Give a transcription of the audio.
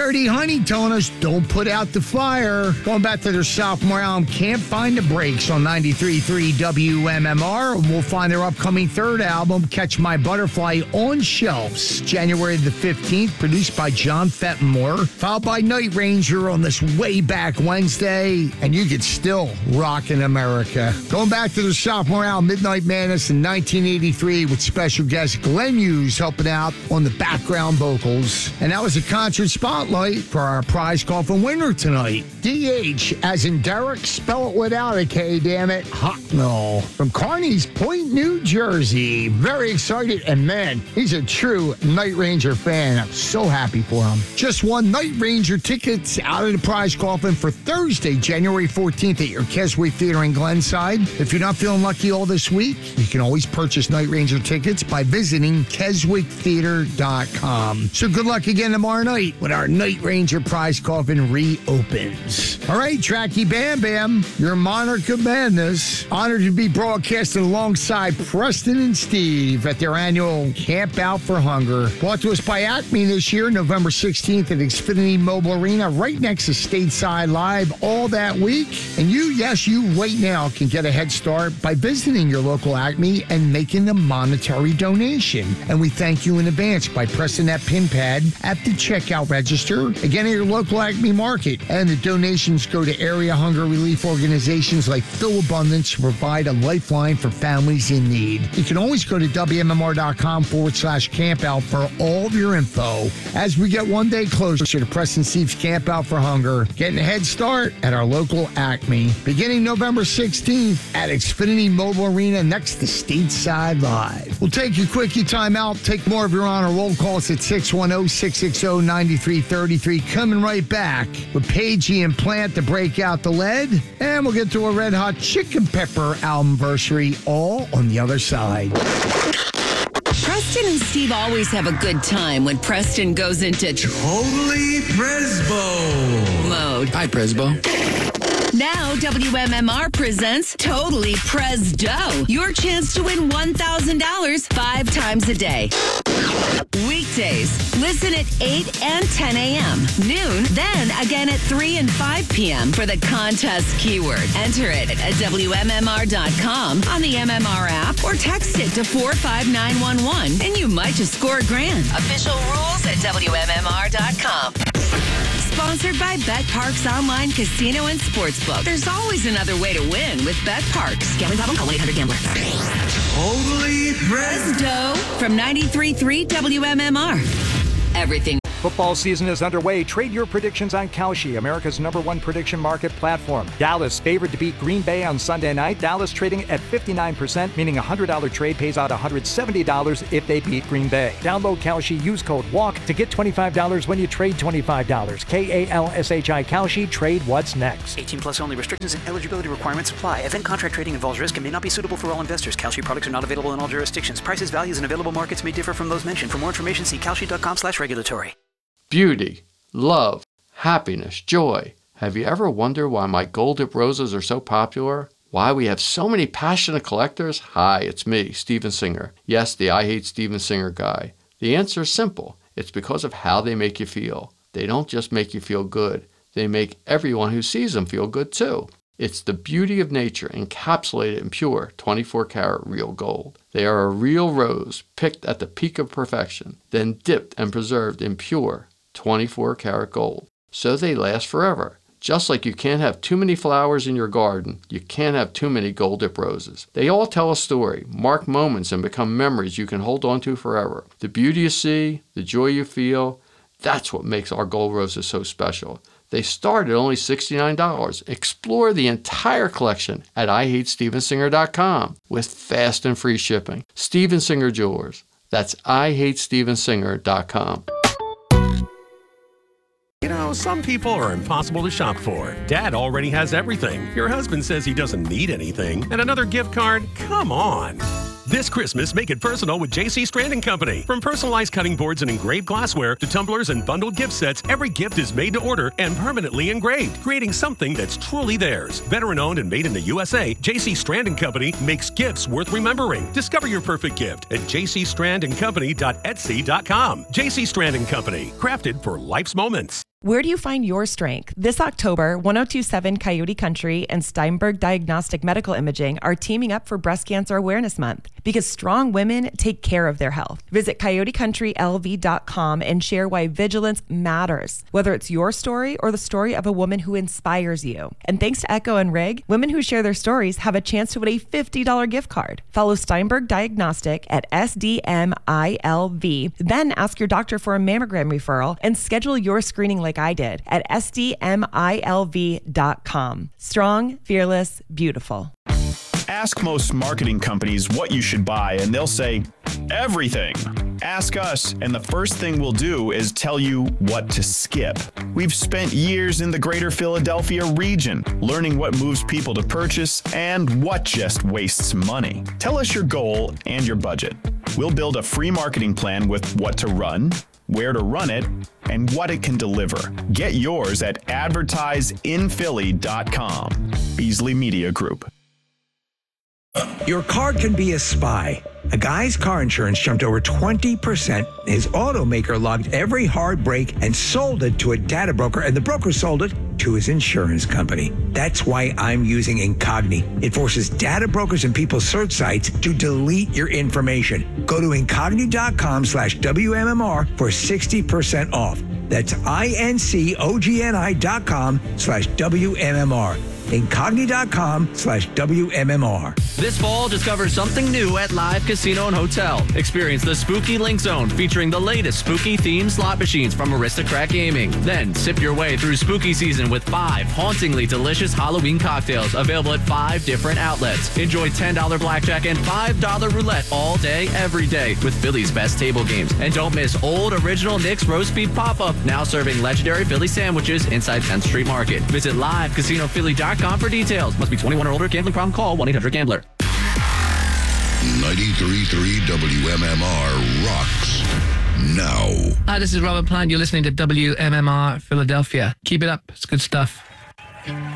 Dirty Honey telling us don't put out the fire. Going back to their sophomore album, Can't Find the Brakes on 93.3 WMMR. We'll find their upcoming third album, Catch My Butterfly, on shelves January the 15th, produced by John Fettenmore, followed by Night Ranger on this way back Wednesday, and you could still rock in America. Going back to their sophomore album, Midnight Madness, in 1983, with special guest Glenn Hughes helping out on the background vocals. And that was a concert spotlight for our prize coffin winner tonight. DH, as in Derek, spell it without a K, damn it, Hocknell, from Kearney's Point, New Jersey. Very excited, and man, he's a true Night Ranger fan. I'm so happy for him. Just won Night Ranger tickets out of the prize coffin for Thursday, January 14th at your Keswick Theater in Glenside. If you're not feeling lucky all this week, you can always purchase Night Ranger tickets by visiting KeswickTheater.com. So good luck again tomorrow night when our Night Ranger prize coffin reopens. All right, Tracky Bam Bam, your monarch of madness. Honored to be broadcasted alongside Preston and Steve at their annual Camp Out for Hunger. Brought to us by Acme this year, November 16th at Xfinity Mobile Arena, right next to Stateside Live all that week. And you, yes, you right now can get a head start by visiting your local Acme and making a monetary donation. And we thank you in advance by pressing that pin pad at the checkout register, again at your local Acme market. And the donations go to area hunger relief organizations like Phil Abundance to provide a lifeline for families in need. You can always go to WMMR.com/campout for all of your info as we get one day closer to Preston Steve's Camp Out for Hunger, getting a head start at our local Acme. Beginning November 16th at Xfinity Mobile Arena next to Stateside Live. We'll take your quickie timeout, take more of your honor roll calls at 610-660-9333. Coming right back with Pagey and Plant to break out the lead, and we'll get to a Red Hot Chicken Pepper albumversary all on the other side. Preston and Steve always have a good time when Preston goes into Totally Presbo mode. Hi, Presbo. Now, WMMR presents Totally Presdo, your chance to win $1,000 5 times a day. Weekdays, listen at 8 and 10 a.m. Noon, then again at 3 and 5 p.m. for the contest keyword. Enter it at WMMR.com, on the MMR app, or text it to 45911, and you might just score $1,000. Official rules at WMMR.com. Sponsored by BetParks Online Casino and Sportsbook. There's always another way to win with BetParks. Gambling problem? Call 1-800-GAMBLER. Totally Presdo from 93.3 WMMR. Everything. Football season is underway. Trade your predictions on Kalshi, America's #1 prediction market platform. Dallas favored to beat Green Bay on Sunday night. Dallas trading at 59%, meaning a $100 trade pays out $170 if they beat Green Bay. Download Kalshi, use code WALK to get $25 when you trade $25. KALSHI Kalshi, trade what's next. 18 plus only. Restrictions and eligibility requirements apply. Event contract trading involves risk and may not be suitable for all investors. Kalshi products are not available in all jurisdictions. Prices, values, and available markets may differ from those mentioned. For more information, see kalshi.com/regulatory. Beauty, love, happiness, joy. Have you ever wondered why my gold dip roses are so popular? Why we have so many passionate collectors? Hi, it's me, Steven Singer. Yes, the I Hate Steven Singer guy. The answer is simple. It's because of how they make you feel. They don't just make you feel good. They make everyone who sees them feel good too. It's the beauty of nature encapsulated in pure 24-karat real gold. They are a real rose picked at the peak of perfection, then dipped and preserved in pure 24-karat gold. So they last forever. Just like you can't have too many flowers in your garden, you can't have too many gold dip roses. They all tell a story, mark moments, and become memories you can hold on to forever. The beauty you see, the joy you feel, that's what makes our gold roses so special. They start at only $69. Explore the entire collection at IHateStevenSinger.com with fast and free shipping. Steven Singer Jewelers. That's IHateStevenSinger.com. You know, some people are impossible to shop for. Dad already has everything. Your husband says he doesn't need anything. And another gift card? Come on. This Christmas, make it personal with J.C. Strand & Company. From personalized cutting boards and engraved glassware to tumblers and bundled gift sets, every gift is made to order and permanently engraved, creating something that's truly theirs. Veteran-owned and made in the USA, J.C. Strand & Company makes gifts worth remembering. Discover your perfect gift at jcstrandandcompany.etsy.com. J.C. Strand & Company, crafted for life's moments. Where do you find your strength? This October, 1027 Coyote Country and Steinberg Diagnostic Medical Imaging are teaming up for Breast Cancer Awareness Month because strong women take care of their health. Visit coyotecountryLV.com and share why vigilance matters, whether it's your story or the story of a woman who inspires you. And thanks to Echo and Rig, women who share their stories have a chance to win a $50 gift card. Follow Steinberg Diagnostic at SDMILV, then ask your doctor for a mammogram referral and schedule your screening like I did at SDMILV.com. Strong, fearless, beautiful. Ask most marketing companies what you should buy, and they'll say, everything. Ask us, and the first thing we'll do is tell you what to skip. We've spent years in the greater Philadelphia region, learning what moves people to purchase and what just wastes money. Tell us your goal and your budget. We'll build a free marketing plan with what to run, where to run it, and what it can deliver. Get yours at advertiseinphilly.com. Beasley Media Group. Your car can be a spy. A guy's car insurance jumped over 20%. His automaker logged every hard break and sold it to a data broker, and the broker sold it to his insurance company. That's why I'm using Incogni. It forces data brokers and people's search sites to delete your information. Go to Incogni.com/WMMR for 60% off. That's INCOGNI.com/WMMR. Incogni.com/WMMR. This fall, discover something new at Live Casino and Hotel. Experience the Spooky Link Zone featuring the latest spooky-themed slot machines from Aristocrat Gaming. Then sip your way through spooky season with 5 hauntingly delicious Halloween cocktails available at 5 different outlets. Enjoy $10 blackjack and $5 roulette all day, every day with Philly's best table games. And don't miss Old Original Nick's Roast Beef Pop-Up, now serving legendary Philly sandwiches inside 10th Street Market. Visit LiveCasinoPhilly.com for details. Must be 21 or older. Gambling problem? Call 1-800-GAMBLER. 93.3 WMMR rocks now. Hi, this is Robert Plant. You're listening to WMMR Philadelphia. Keep it up. It's good stuff.